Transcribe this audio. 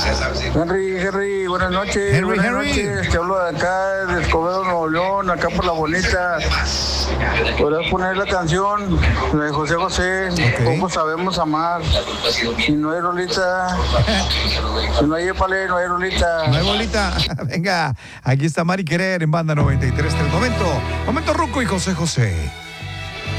Henry, buenas noches. Henry. Noches. Te hablo de acá, de Escobedo, Nuevo León, acá por La Bonita. Podrás poner la canción de José José, ¿Cómo sabemos amar? Si no hay rolita, si no hay épale, no hay rolita. No hay bolita. Venga, aquí está Mari Querer en Banda 93. Momento Ruco y José José.